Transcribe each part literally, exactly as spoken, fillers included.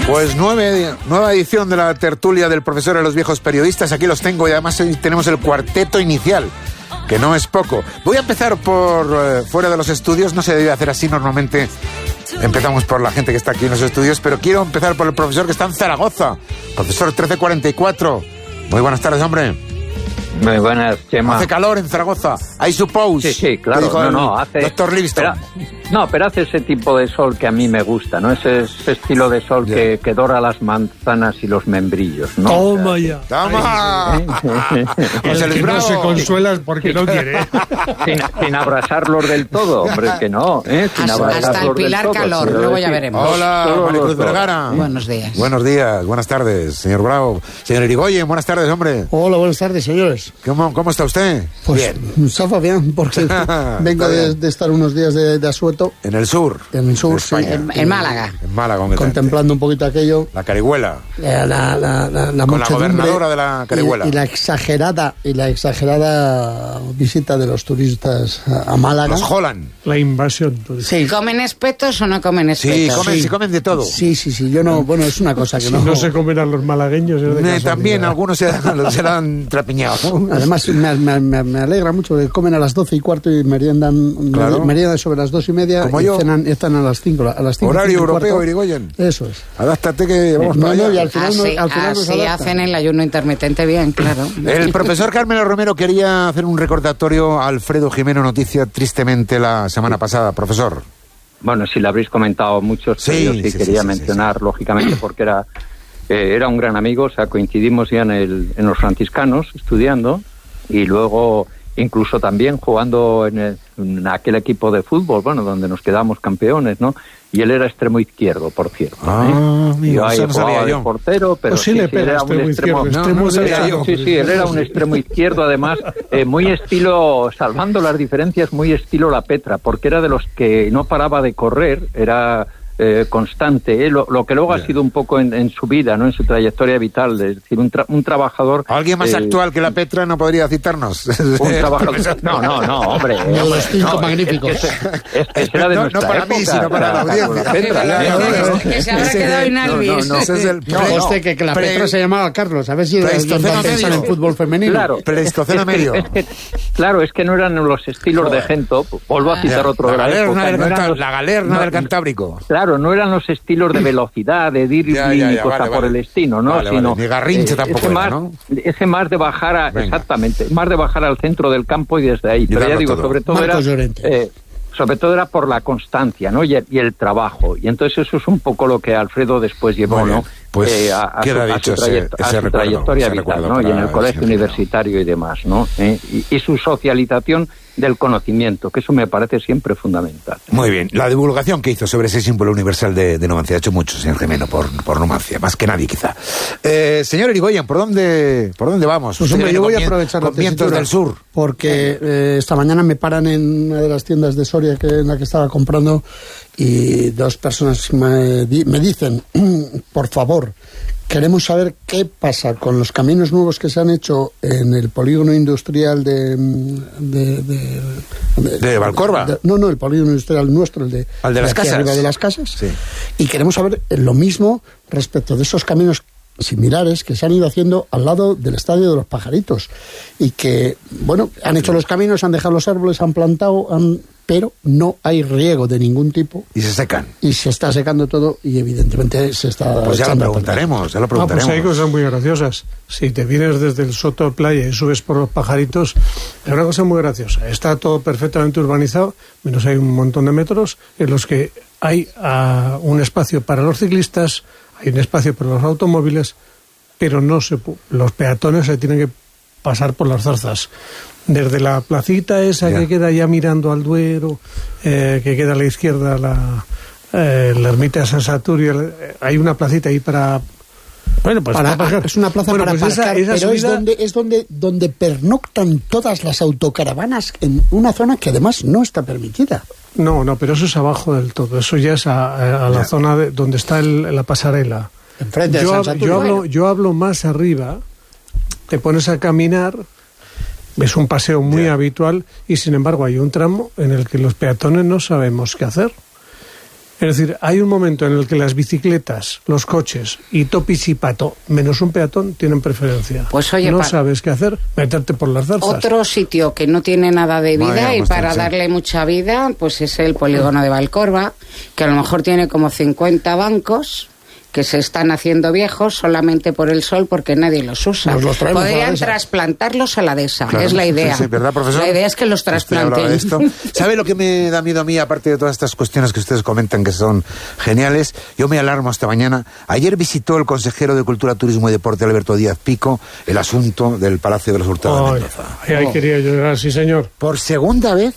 Pues nueve, nueva edición de la tertulia del profesor de los viejos periodistas. Aquí los tengo y además hoy tenemos el cuarteto inicial, que no es poco. Voy a empezar por eh, fuera de los estudios. No se debe hacer así normalmente. Empezamos por la gente que está aquí en los estudios, pero quiero empezar por el profesor que está en Zaragoza. Profesor trece cuarenta y cuatro. Muy buenas tardes, hombre. Muy buenas, Chema. Hace calor en Zaragoza, I suppose. Sí, sí, claro. No, no, hace... Doctor Livingston. Pero, no, pero hace ese tipo de sol que a mí me gusta, ¿no? Ese, ese estilo de sol yeah. que, que dora las manzanas y los membrillos, ¿no? ¡Toma o sea, ya! ¡Toma! El que no se consuela es porque no quiere. Sin, sin abrazarlos del todo, hombre, que no, ¿eh? Sin hasta, hasta el pilar todo, calor, luego decir. Ya veremos. Hola, Maricruz Vergara. Buenos días. Buenos días, buenas tardes, señor Bravo. Señor Irigoyen, buenas tardes, hombre. Hola, buenas tardes, señores. ¿Cómo, cómo está usted? Pues, bien. Zafa bien, porque vengo de, de estar unos días de, de asueto. En el sur. En el sur, sí. En, en Málaga. En Málaga, contemplando un poquito aquello. La Carihuela. La, la, la, la, la Con la gobernadora de la Carihuela. Y, y la exagerada y la exagerada visita de los turistas a, a Málaga. Los Holland. La invasión. Sí. ¿Comen espetos o no comen espetos? Sí, comen, sí. sí comen de todo. Sí, sí, sí. Yo no, bueno, es una cosa que si no. no se comen a los malagueños. Es de eh, también algunos se, se la han trapiñado. Además, me, me, me alegra mucho que comen a las doce y cuarto y meriendan, claro. meriendan sobre las dos y media. Como y yo. Cenan, están a las cinco. A las cinco Horario europeo, cuarto. Irigoyen. Eso es. Adáptate que vamos no, para allá. No, y al final, así no, al final así hacen el ayuno intermitente bien, claro. El profesor Carmelo Romero quería hacer un recordatorio a Alfredo Jimeno Noticia tristemente la semana pasada. Profesor. Bueno, si lo habréis comentado muchos, sí, yo sí, sí quería sí, mencionar, sí, sí. lógicamente, porque era, eh, era un gran amigo, o sea, coincidimos ya en, el, en los franciscanos estudiando y luego incluso también jugando en, el, en aquel equipo de fútbol, bueno, donde nos quedamos campeones, ¿no? Y él era extremo izquierdo, por cierto. Ah, ¿eh? amigo, yo ahí no jugaba de portero, pero pues sí, sí, le sí, pega era un extremo, izquierdo, no, no, extremo era, sí, sí, él era un extremo izquierdo, además, eh, muy estilo, salvando las diferencias, muy estilo La Petra, porque era de los que no paraba de correr, era eh, constante, eh, lo, lo que luego yeah. ha sido un poco en, en su vida, no, en su trayectoria vital, es decir, un, tra un trabajador. ¿Alguien más eh, actual que La Petra no podría citarnos? Un trabajador. No, no, no, hombre. No, los cinco no, magníficos. Es que, es que será de no, nuestra no para época, mí, sino para la audiencia. Que se habrá quedado inalvis. No, no, ese es el no, este que, que La Petra pre... se llamaba Carlos, a ver si Pleistoceno medio en fútbol femenino. Claro, Pleistoceno es medio. Que, es que, claro, es que no eran los estilos Joder. de Gento, vuelvo a citar ya, otro la de la galerna, época, del, no los, la galerna no, del Cantábrico. Claro, no eran los estilos de velocidad, de dribbling ya, ya, ya, y cosas vale, por vale. el estilo, ¿no? Vale, Sino, vale. Ni Garrincha eh, tampoco ese era, más, ¿no? Ese más de bajar a, Venga. exactamente, más de bajar al centro del campo y desde ahí. Y Pero ya digo, todo. sobre todo Marcos era... Eh, sobre todo era por la constancia, ¿no? Y el, y el trabajo. Y entonces eso es un poco lo que Alfredo después llevó, ¿no? Pues eh, a, a, queda su, dicho a su, ese, trayect ese a su recuerdo, trayectoria ese vital, ¿no? para Y en el colegio el universitario y demás, ¿no? ¿Eh? Y, y su socialización del conocimiento, que eso me parece siempre fundamental. Muy bien. La divulgación que hizo sobre ese símbolo universal de, de Numancia ha hecho mucho, señor Jimeno, por, por Numancia, más que nadie quizá. Eh, señor Irigoyen, ¿por dónde, por dónde vamos? Pues hombre, yo voy a aprovechar con vientos del sur. Porque eh, esta mañana me paran en una de las tiendas de Soria que, en la que estaba comprando y dos personas me, me dicen, por favor, queremos saber qué pasa con los caminos nuevos que se han hecho en el polígono industrial de... ¿De, de, de, de Valcorba? De, no, no, el polígono industrial nuestro, el de... ¿Al de las de aquí casas? Arriba de las casas. Sí. Y queremos saber lo mismo respecto de esos caminos similares que se han ido haciendo al lado del Estadio de los Pajaritos. Y que, bueno, han hecho los caminos, han dejado los árboles, han plantado... Han, pero no hay riego de ningún tipo. Y se secan. Y se está secando todo y evidentemente se está... Pues ya lo preguntaremos, ya lo preguntaremos. Ah, pues hay cosas muy graciosas. Si te vienes desde el Soto de Playa y subes por los Pajaritos, es una cosa muy graciosa. Está todo perfectamente urbanizado, menos hay un montón de metros en los que hay uh, un espacio para los ciclistas, hay un espacio para los automóviles, pero no se los peatones se tienen que pasar por las zarzas. Desde la placita esa yeah. que queda ya mirando al Duero, eh, que queda a la izquierda la, eh, la ermita de San Saturio, hay una placita ahí para... Bueno, pues para, para es una plaza bueno, para pues aparcar, esa, esa pero subida... es donde es donde donde pernoctan todas las autocaravanas en una zona que además no está permitida. No, no, pero eso es abajo del todo, eso ya es a, a la yeah. zona de, donde está el, la pasarela. Enfrente yo, de San Saturio. Yo hablo, yo hablo más arriba, te pones a caminar... Es un paseo muy yeah. habitual y, sin embargo, hay un tramo en el que los peatones no sabemos qué hacer. Es decir, hay un momento en el que las bicicletas, los coches y topis y pato, menos un peatón, tienen preferencia. Pues oye, no pa- sabes qué hacer, meterte por las zarzas. Otro sitio que no tiene nada de vida Vaya, y pues, para sí. darle mucha vida, pues es el polígono de Valcorba, que a lo mejor tiene como cincuenta bancos que se están haciendo viejos solamente por el sol porque nadie los usa. Nos los traemos a la Podrían dehesa. trasplantarlos a la dehesa, Claro, es la idea. sí, sí, ¿verdad, profesor? La idea es que los Usted hablaba de trasplanten. esto. ¿Sabe lo que me da miedo a mí, aparte de todas estas cuestiones que ustedes comentan que son geniales? Yo me alarmo esta mañana. Ayer visitó el consejero de Cultura, Turismo y Deporte, Alberto Díaz Pico, el asunto del Palacio de los Hurtado de Ay, Mendoza. ay, ahí quería yo llegar, sí señor. Por segunda vez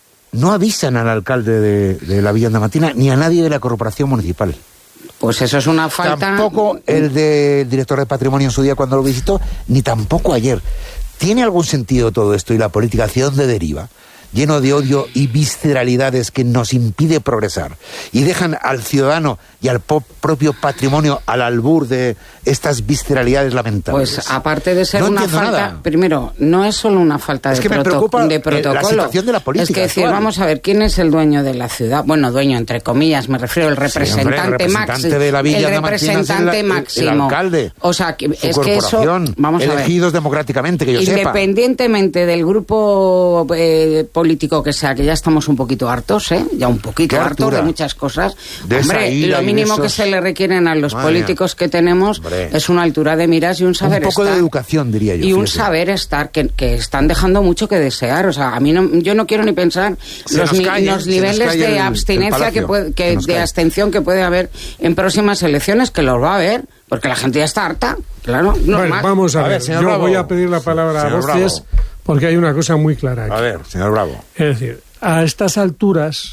no avisan al alcalde de, de la Villa Andamatina ni a nadie de la corporación municipal. Pues eso es una falta. Tampoco el del director de Patrimonio en su día cuando lo visitó, ni tampoco ayer. ¿Tiene algún sentido todo esto y la política hacia dónde deriva? Lleno de odio y visceralidades que nos impide progresar y dejan al ciudadano y al po- propio patrimonio al albur de estas visceralidades lamentables. Pues aparte de ser No una entiendo falta, nada. primero, no es solo una falta Es de, que me proto- preocupa, de eh, la protocolo. situación de la política Es que decir, actual. vamos a ver, ¿quién es el dueño de la ciudad? Bueno, dueño entre comillas, me refiero al hombre, el representante representante máximo. de la Villa el Andamatina es el- representante el- el máximo. alcalde, O sea, que, su es que eso, corporación, vamos a ver. elegidos democráticamente, que yo sepa. Independientemente del grupo eh, político que sea, que ya estamos un poquito hartos, ¿eh? Ya un poquito Qué hartos hartura. de muchas cosas. De esa Hombre, ira lo y mínimo de que esos- se le requieren a los Madre políticos que tenemos Hombre. es una altura de miras y un saber Un poco estar. de educación, diría yo. Y un fíjese. saber estar que, que están dejando mucho que desear. O sea, a mí no, yo no quiero ni pensar Se los, nos ni- cae, los se nos niveles cae de el- el abstinencia palacio. que puede, que Se nos de cae. abstención que puede haber en próximas elecciones, que los va a haber, porque la gente ya está harta. Claro, Bueno, normal. vamos a, A ver, ver, señor yo Bravo. voy a pedir la palabra Señor a voces Bravo. porque hay una cosa muy clara aquí. A ver, señor Bravo. Es decir, a estas alturas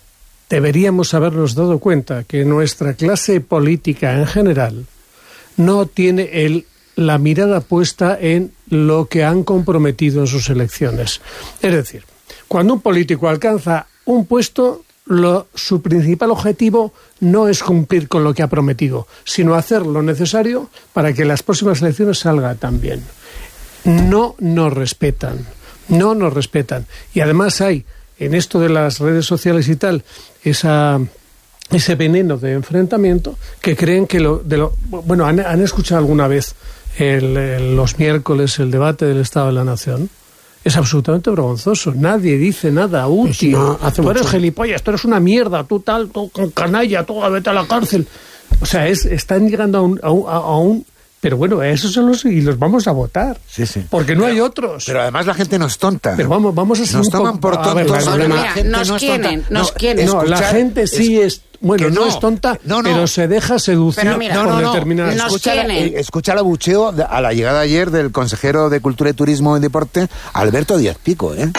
deberíamos habernos dado cuenta que nuestra clase política en general no tiene el, la mirada puesta en lo que han comprometido en sus elecciones. Es decir, cuando un político alcanza un puesto, lo, su principal objetivo no es cumplir con lo que ha prometido, sino hacer lo necesario para que las próximas elecciones salga también. No nos respetan, no nos respetan. Y además hay, en esto de las redes sociales y tal, esa, ese veneno de enfrentamiento que creen que lo... De lo bueno, ¿han, han escuchado alguna vez el, el, los miércoles el debate del Estado de la Nación? Es absolutamente vergonzoso. Nadie dice nada útil. no, hace tú eres mucho. gilipollas, tú eres una mierda, tú tal, tú canalla, tú vete a la cárcel. O sea, es, están llegando a un... A un, a un pero bueno, a esos son los y los vamos a votar. Sí, sí. Porque no hay otros. Pero además la gente no es tonta. Pero vamos, vamos a ser Nos un toman poco- por a ver, tontos. la- Bueno, la mira, gente nos no es quieren, tonta. nos No, quieren. No, la escuchar- gente sí es... Bueno, que no, no. es tonta, No, no. pero se deja seducir Pero mira, por no, no, no. determinadas Nos Escucha, la- quieren. eh, escucha el abucheo de- a la llegada ayer del consejero de Cultura y Turismo y Deporte, Alberto Díaz Pico, ¿eh?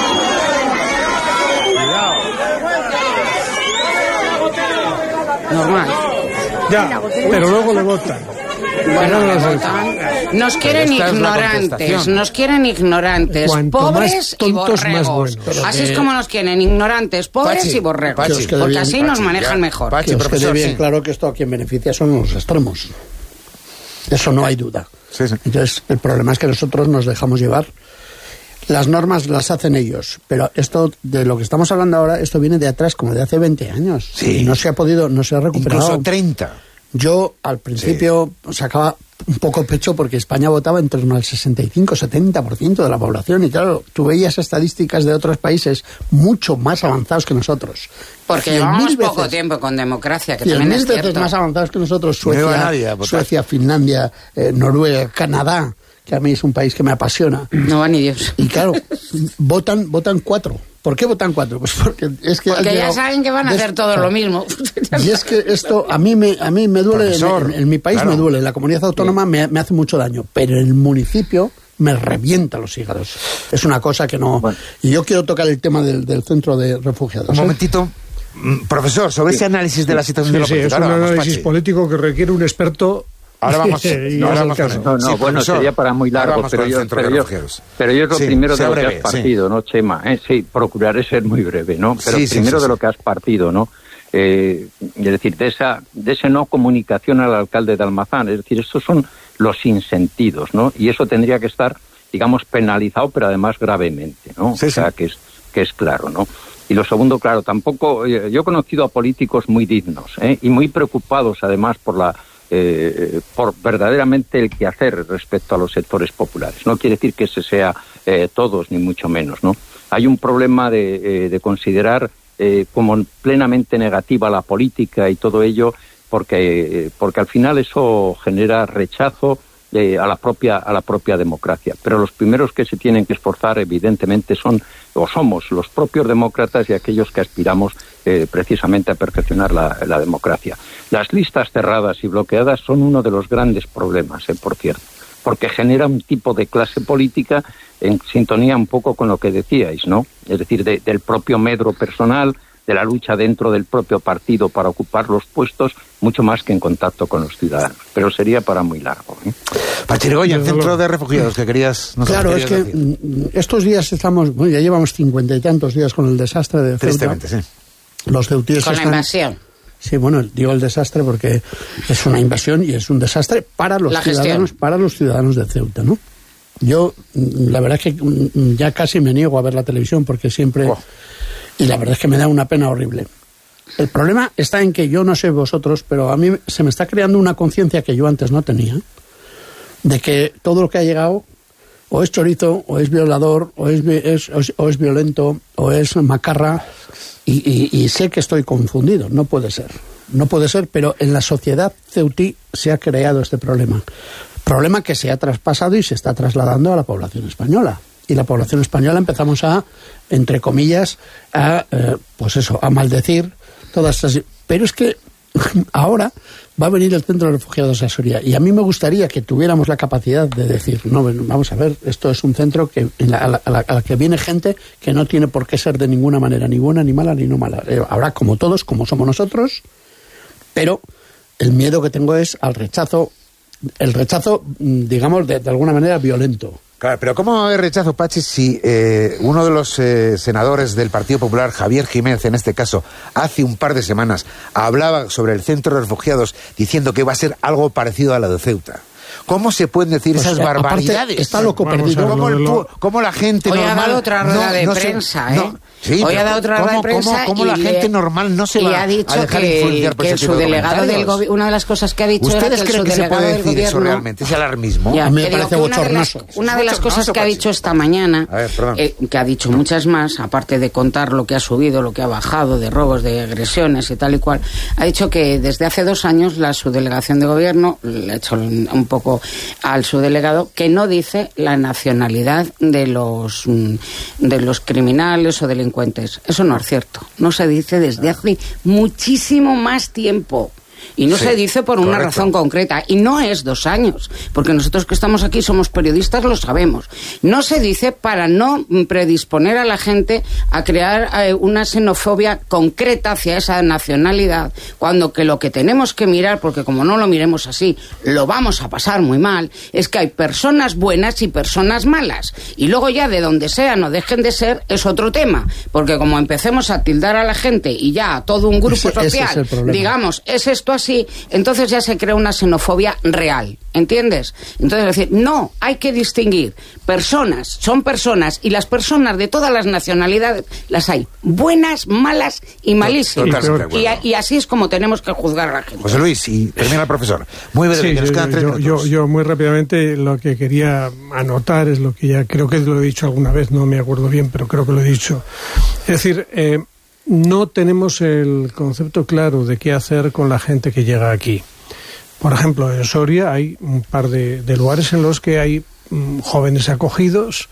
Normal. Ya, pero luego le votan. Bueno, No le lo sé. votan. Nos quieren esta es la ignorantes, contestación. nos quieren ignorantes, Cuanto pobres más y tontos, más borregos. buenos. Así es como nos quieren, ignorantes, pobres Pachi, y borregos. Pachi, os quede porque bien, así Pachi, nos manejan ya. mejor. Pachi, Que os quede profesor, bien sí. claro que esto a quien beneficia son los extremos. Eso no hay duda. Sí, sí. Entonces, el problema es que nosotros nos dejamos llevar. Las normas las hacen ellos, pero esto de lo que estamos hablando ahora, esto viene de atrás como de hace veinte años. Sí. Y no se ha podido, no se ha recuperado. Incluso treinta. Yo al principio sacaba un poco pecho porque España votaba en torno al sesenta y cinco setenta por ciento de la población y claro, tú veías estadísticas de otros países mucho más avanzados que nosotros. Porque Cien llevamos mil poco veces- tiempo con democracia, que cien también mil es veces cierto. más avanzados que nosotros, No iba Suecia, nadie a votar. Suecia, Finlandia, eh, Noruega, Canadá, que a mí es un país que me apasiona. No va ni Dios. Y claro, votan votan cuatro. ¿Por qué votan cuatro? Pues porque es que... Porque han ya llegado- saben que van a des- hacer todo lo mismo. Y es que esto a mí me, a mí me duele, Profesor, en, en mi país claro. me duele, en la comunidad autónoma me, me hace mucho daño, pero en el municipio me revienta los hígados. Es una cosa que no... Bueno. Y yo quiero tocar el tema del, del centro de refugiados. Un ¿eh? momentito. Mm, Profesor, sobre ese análisis de la situación Sí, de la sí, política. es un Ahora vamos, análisis Pachi. político que requiere un experto. Ahora vamos, y no, ahora es el vamos con caso. él. No, no, Sí, bueno, profesor. sería para muy Ahora largo, vamos pero con el yo, centro de pero, yo, refugiados. pero yo es lo Sí, primero sea de lo que breve, has partido, ¿no, Chema? Eh, sí, procuraré ser muy breve, ¿no? Pero Sí, sí, primero sí, de sí. lo que has partido, ¿no? Eh, es decir, de esa, de ese no comunicación al alcalde de Almazán, es decir, estos son los sinsentidos, ¿no? Y eso tendría que estar, digamos, penalizado, pero además gravemente, ¿no? Sí, o sea, sí. que es, que es claro, ¿no? Y lo segundo, claro, tampoco, yo he conocido a políticos muy dignos, ¿eh? y muy preocupados además por la eh, por verdaderamente el quehacer respecto a los sectores populares. No quiere decir que ese sea eh, todos, ni mucho menos, ¿no? Hay un problema de, eh, de considerar eh, como plenamente negativa la política y todo ello, porque, eh, porque al final eso genera rechazo Eh, a la propia a la propia democracia. Pero los primeros que se tienen que esforzar, evidentemente, son o somos los propios demócratas y aquellos que aspiramos eh, precisamente a perfeccionar la, la democracia. Las listas cerradas y bloqueadas son uno de los grandes problemas, eh, por cierto, porque genera un tipo de clase política en sintonía un poco con lo que decíais, ¿no? Es decir, de, del propio medro personal, de la lucha dentro del propio partido para ocupar los puestos, mucho más que en contacto con los ciudadanos. Pero sería para muy largo, ¿eh? Pachirigoyen, el centro de refugiados que querías... No claro, querías es que decir. Estos días estamos... Bueno, ya llevamos cincuenta y tantos días con el desastre de Ceuta. Tristemente, sí. Los ceutíes Con están... la invasión. Sí, bueno, digo el desastre porque es una invasión y es un desastre para los la ciudadanos, gestión. para los ciudadanos de Ceuta, ¿no? Yo, la verdad es que ya casi me niego a ver la televisión porque siempre... Oh. Y la verdad es que me da una pena horrible. El problema está en que yo no sé vosotros, pero a mí se me está creando una conciencia que yo antes no tenía, de que todo lo que ha llegado o es chorizo, o es violador, o es, es, o es, o es violento, o es macarra, y, y, y sé que estoy confundido. No puede ser. No puede ser, pero en la sociedad ceutí se ha creado este problema. Problema que se ha traspasado y se está trasladando a la población española. Y la población española empezamos a, entre comillas, a, eh, pues eso, a maldecir todas estas... Pero es que ahora va a venir el centro de refugiados a Soria y a mí me gustaría que tuviéramos la capacidad de decir, no, vamos a ver, esto es un centro que en la, a, la, a, la, a la que viene gente que no tiene por qué ser de ninguna manera, ni buena, ni mala, ni no mala. Eh, habrá como todos, como somos nosotros, pero el miedo que tengo es al rechazo, el rechazo, digamos, de, de alguna manera violento. Claro, pero ¿cómo va a haber rechazo, Pachi, si eh, uno de los eh, senadores del Partido Popular, Javier Jiménez, en este caso, hace un par de semanas, hablaba sobre el centro de refugiados diciendo que va a ser algo parecido a la de Ceuta? ¿Cómo se pueden decir pues, esas eh, barbaridades? Está loco Vamos perdido. ¿Cómo, el, lo... ¿Cómo la gente Hoy normal... ha dado otra rueda no, de no prensa, se, ¿eh? No, sí, Hoy ha dado otra rueda de prensa ¿Cómo, cómo y la gente le, normal no se va ha dicho a dejar que, influenciar por que ese su tipo de delegado del gobierno... Una de las cosas que ha dicho ¿Ustedes era que el creen que se puede decir gobierno, eso realmente? ¿Ese alarmismo? Ya, a mí me digo parece que una de las, bochornoso. una de las cosas que ha dicho esta mañana, a ver, eh, que ha dicho muchas más, aparte de contar lo que ha subido, lo que ha bajado, de robos, de agresiones y tal y cual, ha dicho que desde hace dos años la subdelegación de gobierno, le ha hecho un poco al subdelegado, que no dice la nacionalidad de los de los criminales o delincuentes. Eso no es cierto. No se dice desde hace muchísimo más tiempo. Y no sí, se dice por una correcto. razón concreta. Y no es dos años, porque nosotros que estamos aquí somos periodistas, lo sabemos. No se dice para no predisponer a la gente a crear eh, una xenofobia concreta hacia esa nacionalidad, cuando que lo que tenemos que mirar, porque como no lo miremos así, lo vamos a pasar muy mal, es que hay personas buenas y personas malas. Y luego ya de donde sean o dejen de ser, es otro tema. Porque como empecemos a tildar a la gente y ya a todo un grupo ese, social, ese es digamos, es esto así, entonces ya se crea una xenofobia real, ¿entiendes? Entonces, es decir, no, hay que distinguir personas, son personas, y las personas de todas las nacionalidades las hay, buenas, malas y malísimas. Y, y, y así es como tenemos que juzgar a la gente. José Luis, y termina el profesor. Muy breve, sí, que nos quedan tres yo, yo, yo muy rápidamente lo que quería anotar es lo que ya creo que lo he dicho alguna vez, no me acuerdo bien, pero creo que lo he dicho. Es decir, eh, no tenemos el concepto claro de qué hacer con la gente que llega aquí. Por ejemplo, en Soria hay un par de, de lugares en los que hay mm, jóvenes acogidos,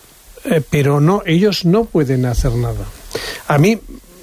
eh, pero no, ellos no pueden hacer nada. A mí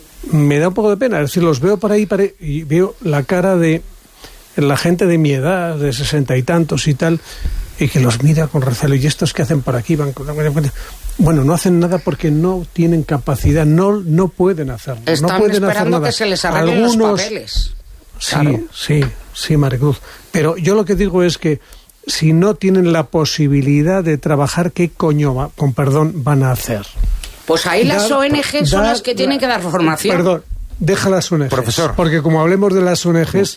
me da un poco de pena, es decir, los veo por ahí pare, y veo la cara de la gente de mi edad, de sesenta y tantos y tal, y que los mira con recelo. ¿Y estos qué hacen por aquí? Van con... Bueno, no hacen nada porque no tienen capacidad, no no pueden hacerlo. Están no pueden esperando hacer nada. Que se les arreglen Algunos... los papeles. Sí, claro. sí, sí, Maricruz. Pero yo lo que digo es que si no tienen la posibilidad de trabajar, ¿qué coño, va, con perdón, van a hacer? Pues ahí dar, las O N G son dar, las que tienen que dar formación. Perdón, deja las O N Gs. Profesor. Porque como hablemos de las O N Gs,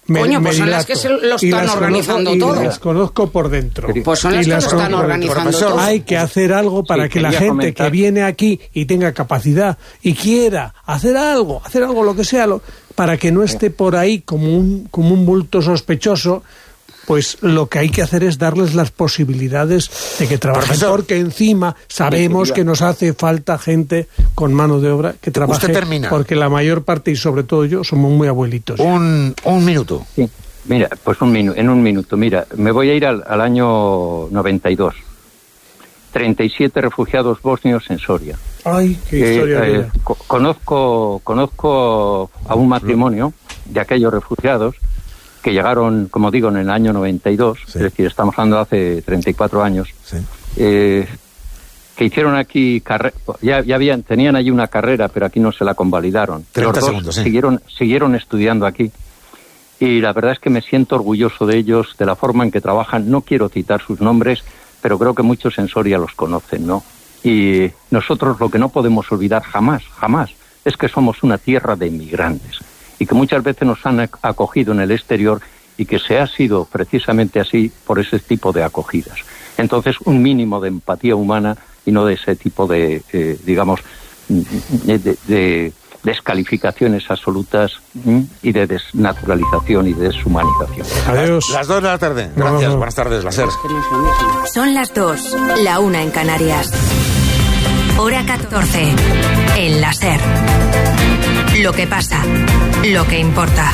Me, Coño, pues me son dilato. las que se lo Y están las organizando conozco, todo. Y las conozco por dentro. Pues son las Y que lo están conozco por dentro. organizando Profesor, todo. Hay que hacer algo para Sí, que la quería gente comentar. que viene aquí y tenga capacidad y quiera hacer algo, hacer algo, lo que sea, lo, para que no esté por ahí como un, como un bulto sospechoso, pues lo que hay que hacer es darles las posibilidades de que trabajen. Profesor. Porque encima sabemos que nos hace falta gente con mano de obra que trabaje. Usted termina. Porque la mayor parte, y sobre todo yo, somos muy abuelitos. Un, un minuto. Sí. Mira, pues un minu- en un minuto. Mira, me voy a ir al, al año noventa y dos. treinta y siete refugiados bosnios en Soria. Ay, qué Eh, historia. eh, mira. co- conozco, conozco a un matrimonio de aquellos refugiados que llegaron, como digo, en el año noventa y dos, Sí. es decir, estamos hablando de hace treinta y cuatro años, Sí. eh, que hicieron aquí, carre- ya, ya habían, tenían allí una carrera, pero aquí no se la convalidaron. treinta Los dos segundos, sí. siguieron, siguieron estudiando aquí. Y la verdad es que me siento orgulloso de ellos, de la forma en que trabajan. No quiero citar sus nombres, pero creo que muchos en Soria los conocen, ¿no? Y nosotros lo que no podemos olvidar jamás, jamás, es que somos una tierra de inmigrantes y que muchas veces nos han ac- acogido en el exterior y que se ha sido precisamente así por ese tipo de acogidas. Entonces, un mínimo de empatía humana y no de ese tipo de, eh, digamos, de, de- de descalificaciones absolutas ¿m? y de desnaturalización y de deshumanización. Adiós. Las dos de la tarde. No, Gracias. no. Buenas tardes, la SER. Es que no es lo mismo. Son las dos, la una en Canarias. Hora catorce, en la SER. Lo que pasa, lo que importa.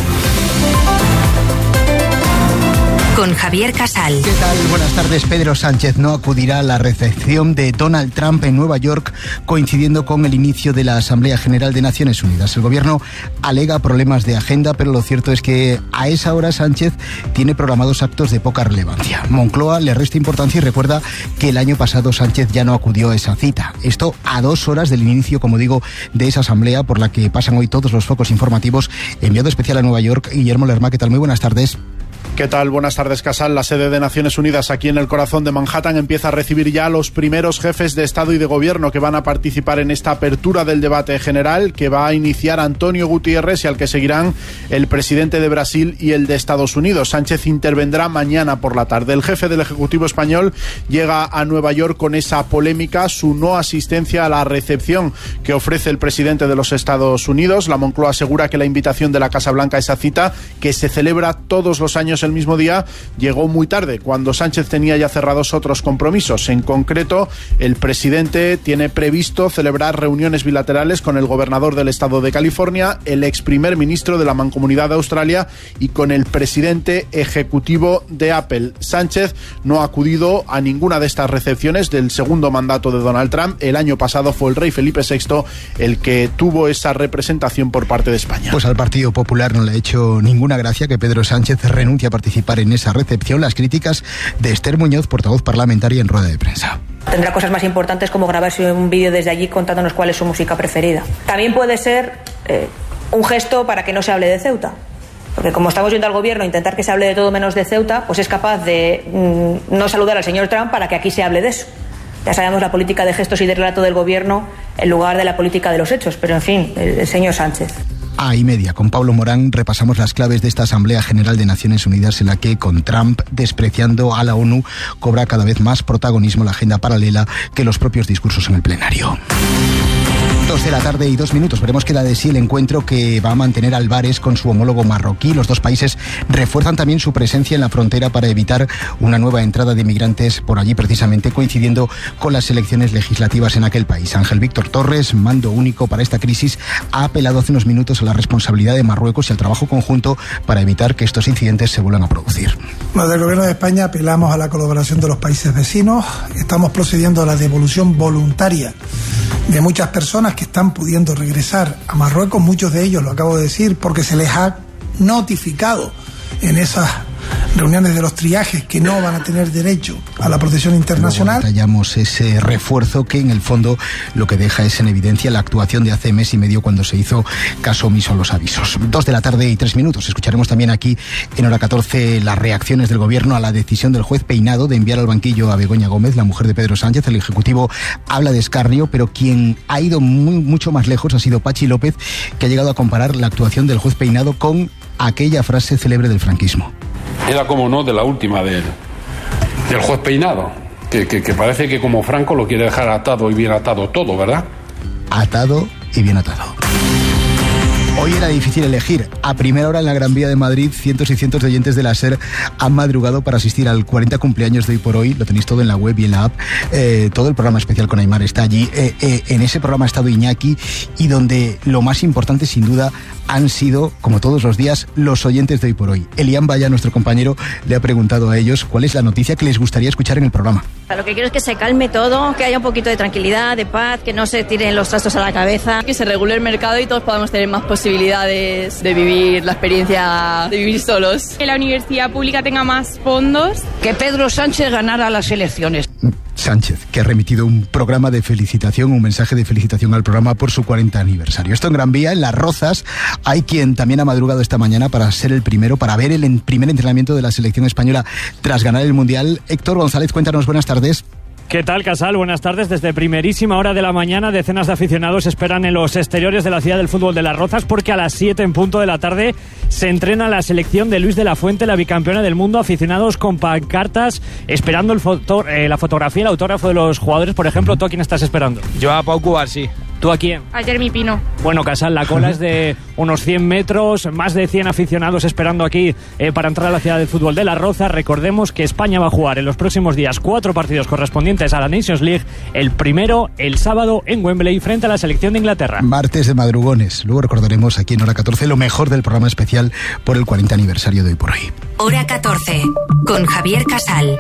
Con Javier Casal. ¿Qué tal? Buenas tardes. Pedro Sánchez no acudirá a la recepción de Donald Trump en Nueva York, coincidiendo con el inicio de la Asamblea General de Naciones Unidas. El gobierno alega problemas de agenda, pero lo cierto es que a esa hora Sánchez tiene programados actos de poca relevancia. Moncloa le resta importancia y recuerda que el año pasado Sánchez ya no acudió a esa cita. Esto a dos horas del inicio, como digo, de esa asamblea por la que pasan hoy todos los focos informativos. Enviado especial a Nueva York, Guillermo Lerma. ¿Qué tal? Muy buenas tardes. ¿Qué tal? Buenas tardes, Casal. La sede de Naciones Unidas aquí en el corazón de Manhattan empieza a recibir ya a los primeros jefes de Estado y de Gobierno que van a participar en esta apertura del debate general que va a iniciar Antonio Gutiérrez y al que seguirán el presidente de Brasil y el de Estados Unidos. Sánchez intervendrá mañana por la tarde. El jefe del Ejecutivo español llega a Nueva York con esa polémica, su no asistencia a la recepción que ofrece el presidente de los Estados Unidos. La Moncloa asegura que la invitación de la Casa Blanca a esa cita, que se celebra todos los años el mismo día, llegó muy tarde, cuando Sánchez tenía ya cerrados otros compromisos. En concreto, el presidente tiene previsto celebrar reuniones bilaterales con el gobernador del estado de California, el ex primer ministro de la Mancomunidad de Australia y con el presidente ejecutivo de Apple. Sánchez no ha acudido a ninguna de estas recepciones del segundo mandato de Donald Trump. El año pasado fue el rey Felipe sexto el que tuvo esa representación por parte de España. Pues al Partido Popular no le ha hecho ninguna gracia que Pedro Sánchez renuncie a participar en esa recepción. Las críticas de Esther Muñoz, portavoz parlamentaria en rueda de prensa. Tendrá cosas más importantes como grabarse un vídeo desde allí contándonos cuál es su música preferida. También puede ser eh, un gesto para que no se hable de Ceuta. Porque como estamos viendo al gobierno intentar que se hable de todo menos de Ceuta, pues es capaz de mm, no saludar al señor Trump para que aquí se hable de eso. Ya sabemos la política de gestos y de relato del gobierno en lugar de la política de los hechos. Pero en fin, el, el señor Sánchez. A y media, con Pablo Morán repasamos las claves de esta Asamblea General de Naciones Unidas en la que, con Trump despreciando a la ONU, cobra cada vez más protagonismo la agenda paralela que los propios discursos en el plenario. Dos de la tarde y dos minutos. Veremos qué da de sí el encuentro que va a mantener Álvarez con su homólogo marroquí. Los dos países refuerzan también su presencia en la frontera para evitar una nueva entrada de migrantes por allí, precisamente coincidiendo con las elecciones legislativas en aquel país. Ángel Víctor Torres, mando único para esta crisis, ha apelado hace unos minutos a la responsabilidad de Marruecos y al trabajo conjunto para evitar que estos incidentes se vuelvan a producir. Desde el Gobierno de España apelamos a la colaboración de los países vecinos. Estamos procediendo a la devolución voluntaria de muchas personas que están pudiendo regresar a Marruecos, muchos de ellos, lo acabo de decir, porque se les ha notificado en esas reuniones de los triajes que no van a tener derecho a la protección internacional. Detallamos ese refuerzo que en el fondo lo que deja es en evidencia la actuación de hace mes y medio cuando se hizo caso omiso a los avisos. Dos de la tarde y tres minutos. Escucharemos también aquí en hora catorce las reacciones del gobierno a la decisión del juez Peinado de enviar al banquillo a Begoña Gómez, la mujer de Pedro Sánchez. El Ejecutivo habla de escarnio, pero quien ha ido muy, mucho más lejos ha sido Pachi López, que ha llegado a comparar la actuación del juez Peinado con aquella frase célebre del franquismo. Era, como no, de la última del, del juez Peinado, que, que, que parece que como Franco lo quiere dejar atado y bien atado todo, ¿verdad? Atado y bien atado. Hoy era difícil elegir. A primera hora en la Gran Vía de Madrid, cientos y cientos de oyentes de la SER han madrugado para asistir al cuarenta cumpleaños de Hoy por Hoy. Lo tenéis todo en la web y en la app. Eh, todo el programa especial con Aimar está allí. Eh, eh, en ese programa ha estado Iñaki, y donde lo más importante, sin duda, han sido, como todos los días, los oyentes de Hoy por Hoy. Elian Vaya, nuestro compañero, le ha preguntado a ellos cuál es la noticia que les gustaría escuchar en el programa. Lo que quiero es que se calme todo, que haya un poquito de tranquilidad, de paz, que no se tiren los trastos a la cabeza. Que se regule el mercado y todos podamos tener más posibilidades de vivir la experiencia de vivir solos. Que la universidad pública tenga más fondos. Que Pedro Sánchez ganara las elecciones. Sánchez, que ha remitido un programa de felicitación, un mensaje de felicitación al programa por su cuarenta aniversario. Esto en Gran Vía, en Las Rozas, hay quien también ha madrugado esta mañana para ser el primero, para ver el primer entrenamiento de la selección española tras ganar el Mundial. Héctor González, cuéntanos, buenas tardes. ¿Qué tal, Casal? Buenas tardes. Desde primerísima hora de la mañana, decenas de aficionados esperan en los exteriores de la ciudad del fútbol de Las Rozas, porque a las siete en punto de la tarde se entrena la selección de Luis de la Fuente, la bicampeona del mundo. Aficionados con pancartas esperando el foto, eh, la fotografía, el autógrafo de los jugadores. Por ejemplo, ¿tú a quién estás esperando? Yo a Pau Cubarsí. ¿Tú a quién? A Jeremy Pino. Bueno, Casal, la cola es de unos cien metros, más de cien aficionados esperando aquí eh, para entrar a la ciudad del fútbol de Las Rozas. Recordemos que España va a jugar en los próximos días cuatro partidos correspondientes a la Nations League. El primero, el sábado, en Wembley, frente a la selección de Inglaterra. Martes de madrugones. Luego recordaremos aquí en hora catorce lo mejor del programa especial por el cuarenta aniversario de Hoy por Hoy. Hora catorce, con Javier Casal.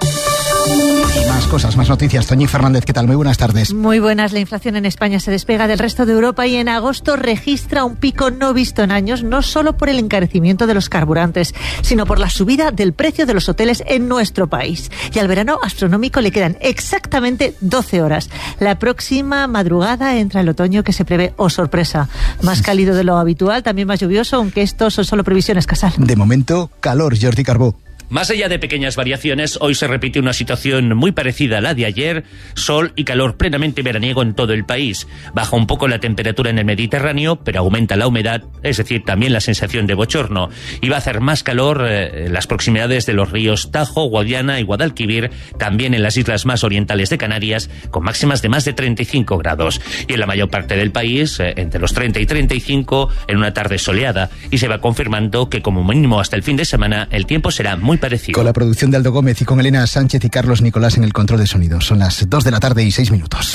Y más cosas, más noticias. Toñi Fernández, ¿qué tal? Muy buenas tardes. Muy buenas. La inflación en España se despega del resto de Europa y en agosto registra un pico no visto en años, no solo por el encarecimiento de los carburantes, sino por la subida del precio de los hoteles en nuestro país. Y al verano astronómico le quedan exactamente doce horas. La próxima madrugada entra el otoño, que se prevé, oh sorpresa, más cálido de lo habitual, también más lluvioso, aunque estos son solo previsiones, Casal. De momento, calor. Jordi Carbó. Más allá de pequeñas variaciones, hoy se repite una situación muy parecida a la de ayer, sol y calor plenamente veraniego en todo el país. Baja un poco la temperatura en el Mediterráneo, pero aumenta la humedad, es decir, también la sensación de bochorno. Y va a hacer más calor eh, en las proximidades de los ríos Tajo, Guadiana y Guadalquivir, también en las islas más orientales de Canarias, con máximas de más de treinta y cinco grados. Y en la mayor parte del país, eh, entre los treinta y treinta y cinco, en una tarde soleada. Y se va confirmando que como mínimo hasta el fin de semana, el tiempo será muy parecido. Con la producción de Aldo Gómez y con Elena Sánchez y Carlos Nicolás en el control de sonido. Son las dos de la tarde y seis minutos.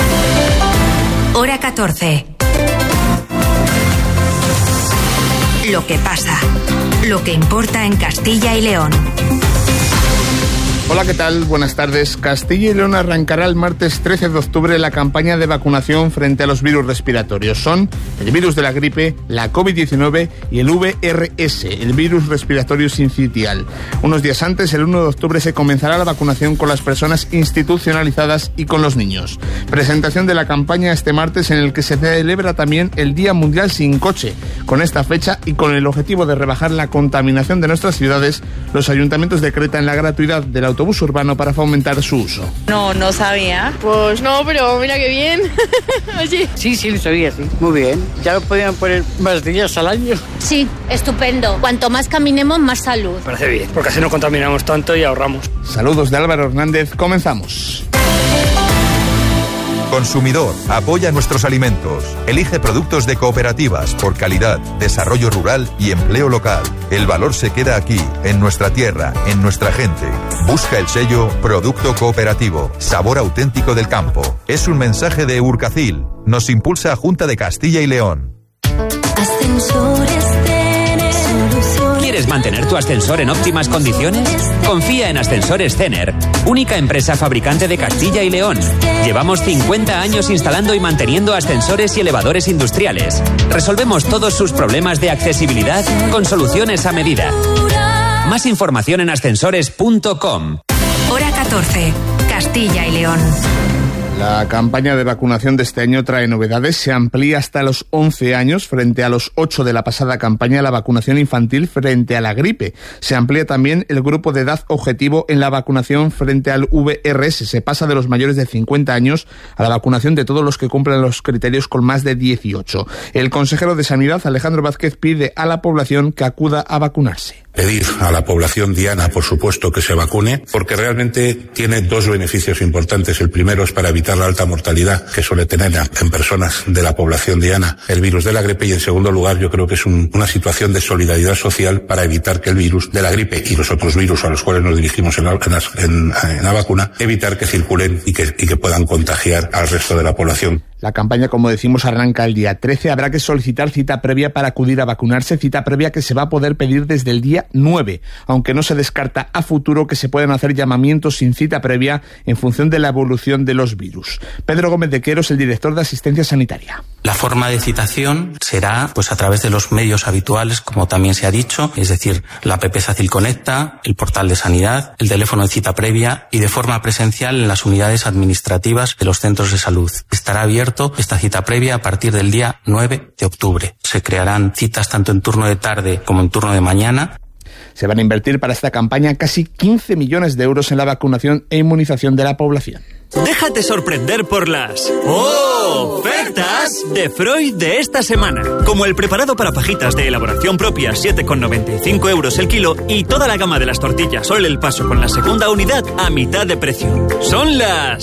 Hora catorce. Lo que pasa, lo que importa en Castilla y León. Hola, ¿qué tal? Buenas tardes. Castilla y León arrancará el martes trece de octubre la campaña de vacunación frente a los virus respiratorios. Son el virus de la gripe, la COVID diecinueve y el V R S, el virus respiratorio sincitial. Unos días antes, el uno de octubre, se comenzará la vacunación con las personas institucionalizadas y con los niños. Presentación de la campaña este martes, en el que se celebra también el Día Mundial Sin Coche. Con esta fecha y con el objetivo de rebajar la contaminación de nuestras ciudades, los ayuntamientos decretan la gratuidad del autobús autobús urbano para fomentar su uso. No, no sabía. Pues no, pero mira qué bien. Oye. Sí, sí, lo sabía, sí. Muy bien. Ya lo podían poner más días al año. Sí, estupendo. Cuanto más caminemos, más salud. Parece bien, porque así no contaminamos tanto y ahorramos. Saludos de Álvaro Hernández. Comenzamos. Consumidor, apoya nuestros alimentos. Elige productos de cooperativas por calidad, desarrollo rural y empleo local. El valor se queda aquí, en nuestra tierra, en nuestra gente. Busca el sello Producto Cooperativo, sabor auténtico del campo. Es un mensaje de Urcacil. Nos impulsa Junta de Castilla y León. Ascensores Cener. ¿Quieres mantener tu ascensor en óptimas condiciones? Confía en Ascensores Cener, única empresa fabricante de Castilla y León. Llevamos cincuenta años instalando y manteniendo ascensores y elevadores industriales. Resolvemos todos sus problemas de accesibilidad con soluciones a medida. Más información en ascensores punto com. Hora catorce. Castilla y León. La campaña de vacunación de este año trae novedades. Se amplía hasta los once años frente a los ocho de la pasada campaña la vacunación infantil frente a la gripe. Se amplía también el grupo de edad objetivo en la vacunación frente al V R S. Se pasa de los mayores de cincuenta años a la vacunación de todos los que cumplen los criterios con más de dieciocho. El consejero de Sanidad, Alejandro Vázquez, pide a la población que acuda a vacunarse. Pedir a la población diana, por supuesto, que se vacune, porque realmente tiene dos beneficios importantes. El primero es para evitar la alta mortalidad que suele tener en personas de la población diana el virus de la gripe, y en segundo lugar yo creo que es un, una situación de solidaridad social para evitar que el virus de la gripe y los otros virus a los cuales nos dirigimos en la, en la, en, en la vacuna, evitar que circulen y que, y que puedan contagiar al resto de la población. La campaña, como decimos, arranca el día trece. Habrá que solicitar cita previa para acudir a vacunarse, cita previa que se va a poder pedir desde el día nueve, aunque no se descarta a futuro que se puedan hacer llamamientos sin cita previa en función de la evolución de los virus. Pedro Gómez de Queros, el director de Asistencia Sanitaria. La forma de citación será pues a través de los medios habituales, como también se ha dicho, es decir, la app SACIL Conecta, el portal de Sanidad, el teléfono de cita previa y de forma presencial en las unidades administrativas de los centros de salud. Estará abierto esta cita previa a partir del día nueve de octubre. Se crearán citas tanto en turno de tarde como en turno de mañana. Se van a invertir para esta campaña casi quince millones de euros en la vacunación e inmunización de la población. Déjate sorprender por las ofertas de Freud de esta semana. Como el preparado para fajitas de elaboración propia, siete con noventa y cinco euros el kilo, y toda la gama de las tortillas Sol El Paso con la segunda unidad a mitad de precio. Son las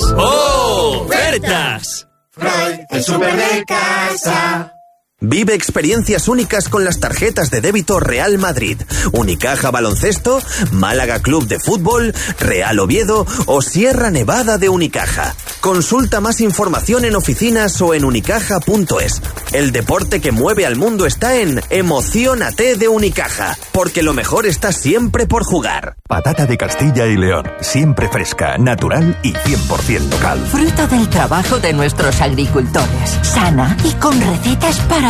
ofertas. Freud, el súper de casa. Vive experiencias únicas con las tarjetas de débito Real Madrid, Unicaja Baloncesto, Málaga Club de Fútbol, Real Oviedo o Sierra Nevada de Unicaja. Consulta más información en oficinas o en unicaja punto es. El deporte que mueve al mundo está en Emociónate de Unicaja, porque lo mejor está siempre por jugar. Patata de Castilla y León, siempre fresca, natural y cien por ciento local. Fruto del trabajo de nuestros agricultores, sana y con recetas para